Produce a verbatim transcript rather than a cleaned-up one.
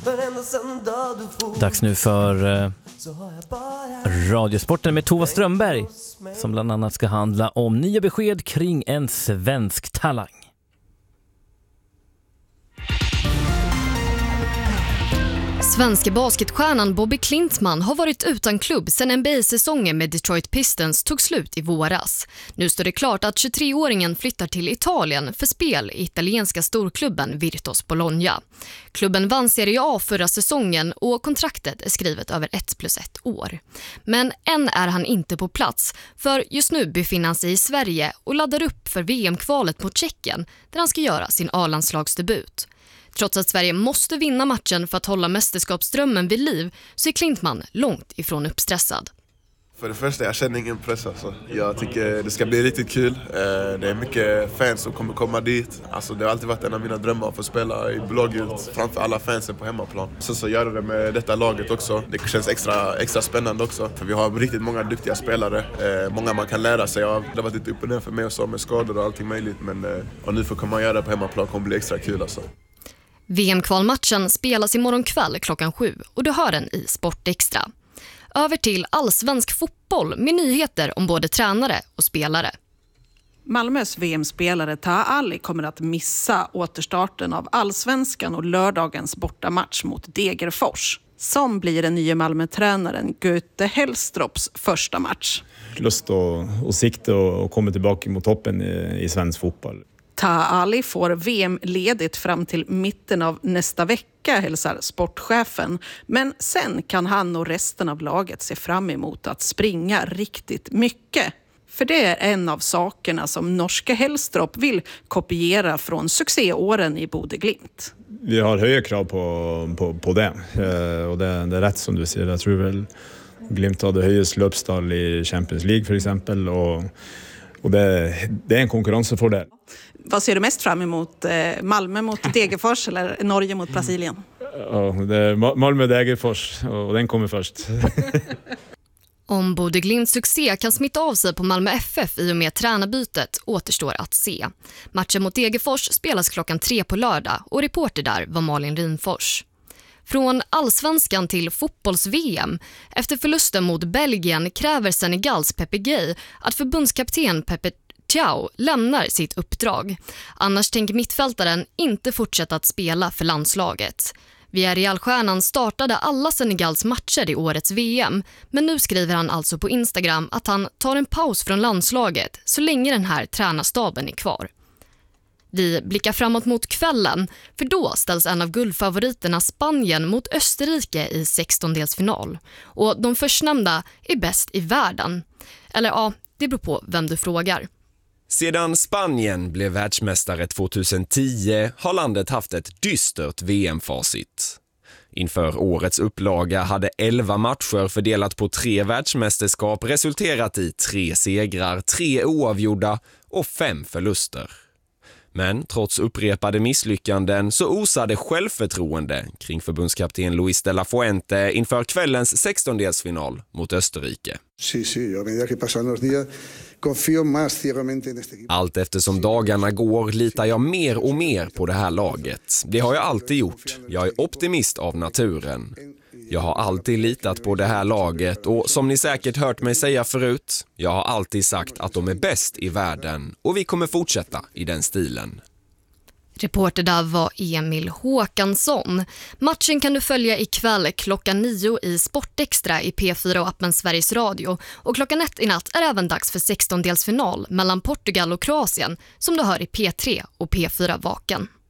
Dags nu för eh, Radiosporten med Tova Strömberg, som bland annat ska handla om nya besked kring en svensk talang. Svenska basketstjärnan Bobby Klintman har varit utan klubb sedan N B A-säsongen med Detroit Pistons tog slut i våras. Nu står det klart att tjugotre-åringen flyttar till Italien för spel i italienska storklubben Virtus Bologna. Klubben vann Serie A förra säsongen och kontraktet är skrivet över ett plus ett år. Men än är han inte på plats, för just nu befinner han sig i Sverige och laddar upp för V M-kvalet mot Tjeckien där han ska göra sin A-landslagsdebut. Trots att Sverige måste vinna matchen för att hålla mästerskapsdrömmen vid liv så är Klintman långt ifrån uppstressad. För det första, jag känner ingen press alltså. Jag tycker det ska bli riktigt kul. Det är mycket fans som kommer komma dit. Alltså, det har alltid varit en av mina drömmar att få spela i Blågult framför alla fansen på hemmaplan. Så så gör det med detta laget också. Det känns extra, extra spännande också. För vi har riktigt många duktiga spelare. Många man kan lära sig av. Det har varit lite upp och ner för mig och så med skador och allting möjligt. Men och nu får komma och göra det på hemmaplan kommer bli extra kul alltså. V M-kvalmatchen spelas imorgon kväll klockan sju och du hör den i Sportextra. Över till allsvensk fotboll med nyheter om både tränare och spelare. Malmös V M-spelare Taha Ali kommer att missa återstarten av allsvenskan och lördagens bortamatch mot Degerfors, som blir den nya Malmö-tränaren Göte Hellstrops första match. Lust och, och sikte och, och komma tillbaka mot toppen i, i svensk fotboll. Taha Ali får V M-ledigt fram till mitten av nästa vecka, hälsar sportchefen. Men sen kan han och resten av laget se fram emot att springa riktigt mycket. För det är en av sakerna som norska Hellstrop vill kopiera från succéåren i Bodø/Glimt. Vi har höga krav på, på, på det. Och det, det är rätt som du säger. Jag tror väl Glimt hade höjst löpstall i Champions League för exempel. Och, och det, det är en konkurrensfördel. Vad ser du mest fram emot? Malmö mot Degerfors eller Norge mot Brasilien? Ja, det är Malmö Degerfors och den kommer först. Om Bodø/Glimts succé kan smitta av sig på Malmö F F i och med tränarbytet återstår att se. Matchen mot Degerfors spelas klockan tre på lördag och reporter där var Malin Rinfors. Från allsvenskan till fotbolls-V M. Efter förlusten mot Belgien kräver Senegals Pepe Gay att förbundskapten Pepe Thiaw lämnar sitt uppdrag. Annars tänker mittfältaren inte fortsätta att spela för landslaget. Villarreal-stjärnan startade alla Senegals matcher i årets V M, men nu skriver han alltså på Instagram att han tar en paus från landslaget så länge den här tränarstaben är kvar. Vi blickar framåt mot kvällen, för då ställs en av guldfavoriterna Spanien mot Österrike i sextondelsfinal. Och de förstnämnda är bäst i världen. Eller ja, det beror på vem du frågar. Sedan Spanien blev världsmästare tjugohundratio har landet haft ett dystert V M-facit. Inför årets upplaga hade elva matcher fördelat på tre världsmästerskap resulterat i tre segrar, tre oavgjorda och fem förluster. Men trots upprepade misslyckanden så osade självförtroende kring förbundskapten Luis de la Fuente inför kvällens sextondelsfinal mot Österrike. Sí, sí, a medida que pasan los días confío más ciegamente en este equipo. Allt eftersom dagarna går litar jag mer och mer på det här laget. Det har jag alltid gjort. Jag är optimist av naturen. Jag har alltid litat på det här laget och som ni säkert hört mig säga förut, jag har alltid sagt att de är bäst i världen och vi kommer fortsätta i den stilen. Reporter där var Emil Håkansson. Matchen kan du följa ikväll klockan nio i Sportextra i P fyra och appen Sveriges Radio. Och klockan ett i natt är även dags för sextondelsfinal mellan Portugal och Kroatien som du hör i P tre och P fyra Vaken.